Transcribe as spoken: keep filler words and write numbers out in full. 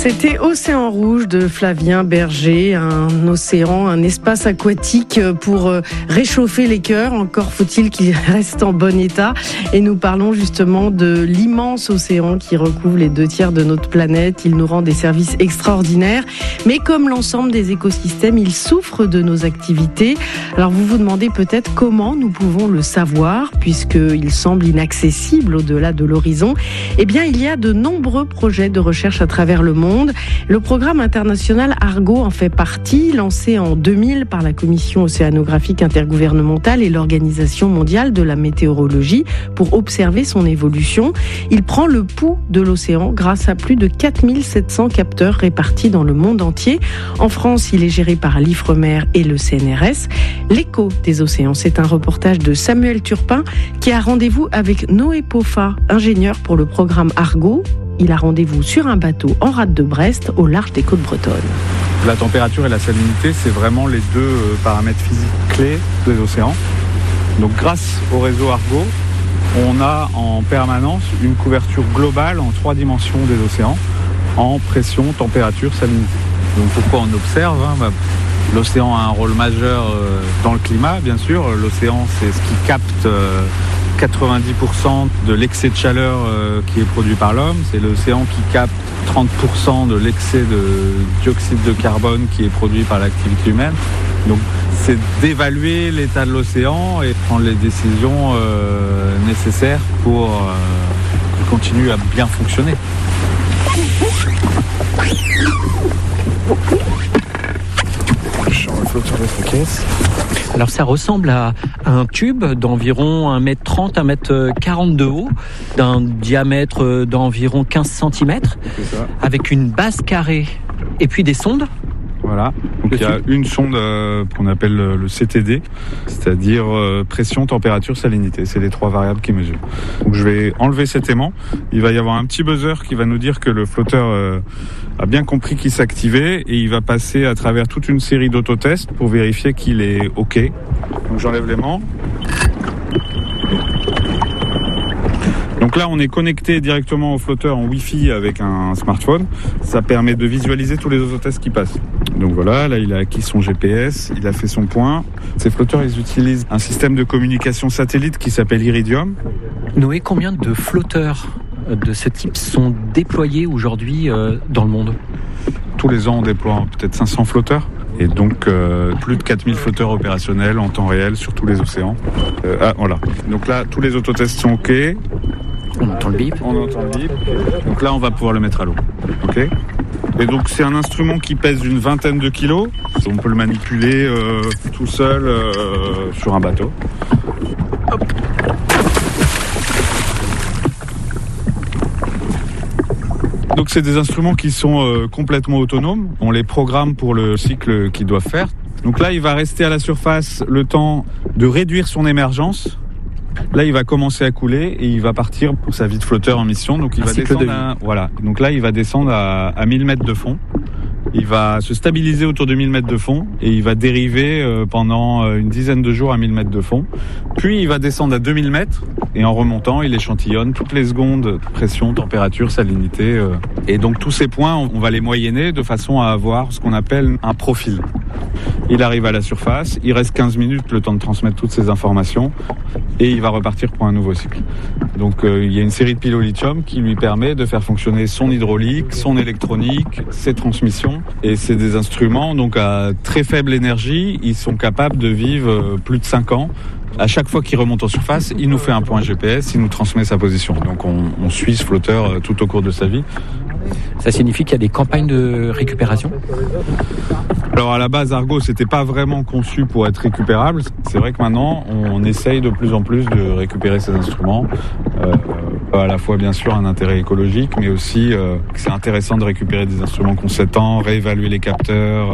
C'était Océan Rouge de Flavien Berger, un océan, un espace aquatique pour réchauffer les cœurs. Encore faut-il qu'il reste en bon état. Et nous parlons justement de l'immense océan qui recouvre les deux tiers de notre planète. Il nous rend des services extraordinaires. Mais comme l'ensemble des écosystèmes, il souffre de nos activités. Alors vous vous demandez peut-être comment nous pouvons le savoir, puisqu'il semble inaccessible au-delà de l'horizon. Eh bien, il y a de nombreux projets de recherche à travers le monde. Le programme international Argo en fait partie, lancé en deux mille par la Commission océanographique intergouvernementale et l'Organisation mondiale de la météorologie pour observer son évolution. Il prend le pouls de l'océan grâce à plus de quatre mille sept cents capteurs répartis dans le monde entier. En France, il est géré par l'Ifremer et le C N R S. L'écho des océans, c'est un reportage de Samuel Turpin qui a rendez-vous avec Noé Poffa, ingénieur pour le programme Argo. Il a rendez-vous sur un bateau en rade de Brest, au large des côtes bretonnes. La température et la salinité, c'est vraiment les deux paramètres physiques clés des océans. Donc grâce au réseau Argo, on a en permanence une couverture globale en trois dimensions des océans, en pression, température, salinité. Donc pourquoi on observe hein, bah, l'océan a un rôle majeur euh, dans le climat, bien sûr. L'océan, c'est ce qui capte euh, quatre-vingt-dix pour cent de l'excès de chaleur euh, qui est produit par l'homme. C'est l'océan qui capte trente pour cent de l'excès de dioxyde de carbone qui est produit par l'activité humaine. Donc c'est d'évaluer l'état de l'océan et prendre les décisions euh, nécessaires pour euh, qu'il continue à bien fonctionner. Alors ça ressemble à un tube d'environ un mètre trente, un mètre quarante de haut, d'un diamètre d'environ quinze centimètres, avec une base carrée et puis des sondes. Voilà, donc il y a une sonde euh, qu'on appelle le C T D, c'est-à-dire euh, pression, température, salinité. C'est les trois variables qui mesurent. Donc je vais enlever cet aimant. Il va y avoir un petit buzzer qui va nous dire que le flotteur euh, a bien compris qu'il s'activait et il va passer à travers toute une série d'autotests pour vérifier qu'il est OK. Donc j'enlève l'aimant. Donc là, on est connecté directement au flotteur en Wi-Fi avec un smartphone. Ça permet de visualiser tous les autotests qui passent. Donc voilà, là, il a acquis son G P S, il a fait son point. Ces flotteurs, ils utilisent un système de communication satellite qui s'appelle Iridium. Noé, combien de flotteurs de ce type sont déployés aujourd'hui euh, dans le monde ? Tous les ans, on déploie peut-être cinq cents flotteurs. Et donc euh, plus de quatre mille flotteurs opérationnels en temps réel sur tous les océans. Euh, ah, voilà. Donc là, tous les autotests sont OK. On entend le bip. On entend le bip. Donc là, on va pouvoir le mettre à l'eau. OK ? Et donc, c'est un instrument qui pèse une vingtaine de kilos. On peut le manipuler euh, tout seul euh, sur un bateau. Hop. Donc, c'est des instruments qui sont euh, complètement autonomes. On les programme pour le cycle qu'ils doivent faire. Donc là, il va rester à la surface le temps de réduire son émergence. Là, il va commencer à couler et il va partir pour sa vie de flotteur en mission. Donc, il un va descendre à, voilà. Donc là, il va descendre à, à mille mètres de fond. Il va se stabiliser autour de mille mètres de fond et il va dériver euh, pendant une dizaine de jours à mille mètres de fond. Puis, il va descendre à deux mille mètres et en remontant, il échantillonne toutes les secondes pression, température, salinité. Euh. Et donc, tous ces points, on va les moyenner de façon à avoir ce qu'on appelle un profil. Il arrive à la surface, il reste quinze minutes le temps de transmettre toutes ces informations et il va repartir pour un nouveau cycle. Donc euh, il y a une série de piles au lithium qui lui permet de faire fonctionner son hydraulique, son électronique, ses transmissions. Et c'est des instruments donc à très faible énergie, ils sont capables de vivre plus de cinq ans. À chaque fois qu'il remonte en surface, il nous fait un point G P S, il nous transmet sa position. Donc on, on suit ce flotteur tout au cours de sa vie. Ça signifie qu'il y a des campagnes de récupération ? Alors à la base, Argo, c'était pas vraiment conçu pour être récupérable. C'est vrai que maintenant, on essaye de plus en plus de récupérer ces instruments. Euh, à la fois, bien sûr, un intérêt écologique, mais aussi euh, que c'est intéressant de récupérer des instruments qui ont sept ans, réévaluer les capteurs.